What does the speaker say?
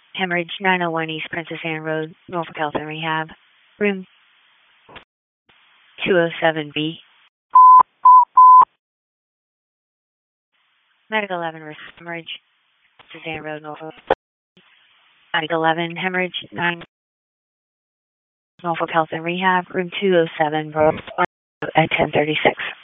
Hemorrhage 901 East Princess Anne Road, Norfolk Health and Rehab, room 207B. Medical 11 risk hemorrhage, Princess Anne Road, Norfolk. Medical 11 hemorrhage 9 Norfolk Health and Rehab, room 207 at 1036.